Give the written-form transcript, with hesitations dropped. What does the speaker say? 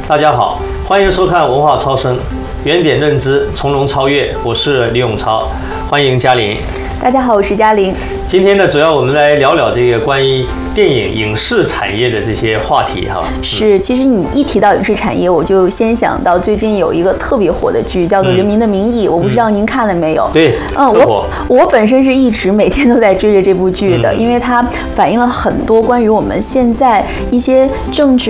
大家好，欢迎收看文化超声，原点认知，从容超越。我是李永超，欢迎嘉玲。 大家好，我是嘉玲。 今天呢，主要我们来聊聊这个关于电影影视产业的这些话题哈。 是，其实你一提到影视产业，我就先想到最近有一个特别火的剧，叫做《人民的名义》，我不知道您看了没有？ 对， 我本身是一直每天都在追着这部剧的，因为它反映了很多关于我们现在一些政治